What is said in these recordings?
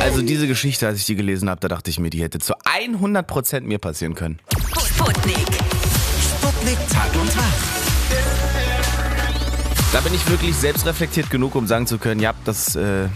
Also diese Geschichte, als ich die gelesen habe, da dachte ich mir, die hätte zu 100% mir passieren können. Sputnik. Sputnik Tag und Tag. Da bin ich wirklich selbstreflektiert genug, um sagen zu können, ja, das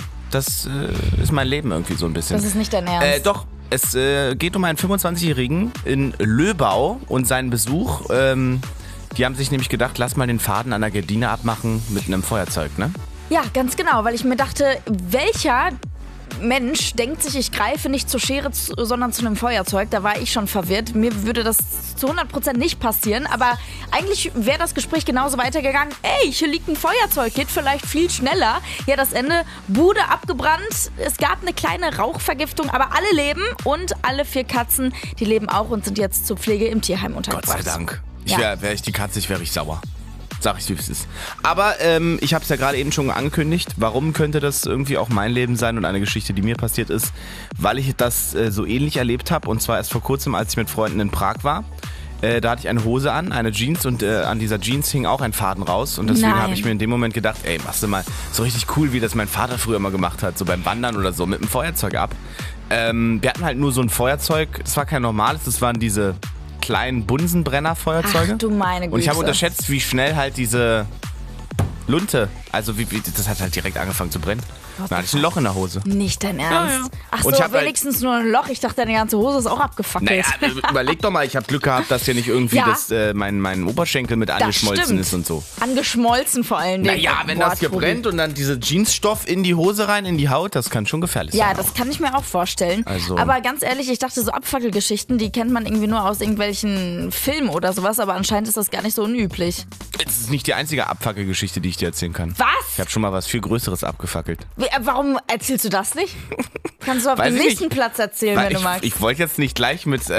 ist mein Leben irgendwie so ein bisschen. Das ist nicht dein Ernst. Doch, es geht um einen 25-Jährigen in Löbau und seinen Besuch. Die haben sich nämlich gedacht, lass mal den Faden an der Gardine abmachen mit einem Feuerzeug, ne? Ja, ganz genau, weil ich mir dachte, welcher Mensch denkt sich, ich greife nicht zur Schere, sondern zu einem Feuerzeug. Da war ich schon verwirrt. Mir würde das zu 100% nicht passieren. Aber eigentlich wäre das Gespräch genauso weitergegangen. Ey, hier liegt ein Feuerzeug, geht vielleicht viel schneller. Ja, das Ende, Bude abgebrannt. Es gab eine kleine Rauchvergiftung, aber alle leben und alle 4 Katzen, die leben auch und sind jetzt zur Pflege im Tierheim untergebracht. Gott sei Dank. Ja. Wäre ich die Katze, wäre ich sauer. Sag ich, wie es ist. Aber ich habe es ja gerade eben schon angekündigt. Warum könnte das irgendwie auch mein Leben sein und eine Geschichte, die mir passiert ist? Weil ich das so ähnlich erlebt habe. Und zwar erst vor kurzem, als ich mit Freunden in Prag war. Da hatte ich eine Hose an, eine Jeans und an dieser Jeans hing auch ein Faden raus. Und deswegen habe ich mir in dem Moment gedacht, ey, machst du mal so richtig cool, wie das mein Vater früher mal gemacht hat. So beim Wandern oder so, mit dem Feuerzeug ab. Wir hatten halt nur so ein Feuerzeug. Das war kein normales, das waren diese kleinen Bunsenbrenner-Feuerzeuge. Ach du meine Güte. Und ich habe unterschätzt, wie schnell halt diese Lunte, also das hat halt direkt angefangen zu brennen. Da hatte ich ein Loch in der Hose. Nicht dein Ernst? Ja. Ach so, Und ich hab wenigstens nur ein Loch. Ich dachte, deine ganze Hose ist auch abgefackelt. Naja, überleg doch mal, ich habe Glück gehabt, dass hier nicht irgendwie Ja. mein Oberschenkel mit angeschmolzen ist und so. Angeschmolzen vor allen Dingen. Naja, wenn das gebrennt und dann diese Jeansstoff in die Hose rein, in die Haut, das kann schon gefährlich sein. Ja, das kann ich mir auch vorstellen. Also- Aber ganz ehrlich, ich dachte, so Abfackelgeschichten, die kennt man irgendwie nur aus irgendwelchen Filmen oder sowas, aber anscheinend ist das gar nicht so unüblich. Das ist nicht die einzige Abfackelgeschichte, die ich dir erzählen kann. Was? Ich habe schon mal was viel Größeres abgefackelt. Warum erzählst du das nicht? Kannst du auf Weiß dem ich nächsten nicht. Platz erzählen, Weil wenn du magst. ich wollte jetzt nicht gleich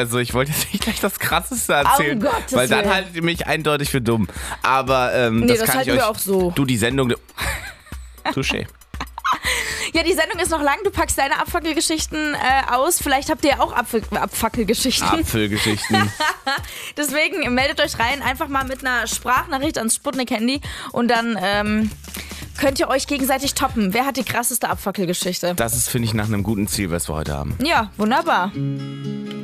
das Krasseste erzählen, Gottes weil dann Willen. halte ich mich eindeutig für dumm. Aber das das kann halten ich euch. wir auch so. Du, die Sendung. Touché. Ja, die Sendung ist noch lang. Du packst deine Abfackelgeschichten aus. Vielleicht habt ihr ja auch Abfackelgeschichten. Apfelgeschichten. Deswegen meldet euch rein, einfach mal mit einer Sprachnachricht ans Sputnik-Handy und dann könnt ihr euch gegenseitig toppen. Wer hat die krasseste Abfackelgeschichte? Das ist, finde ich, nach einem guten Ziel, was wir heute haben. Ja, wunderbar.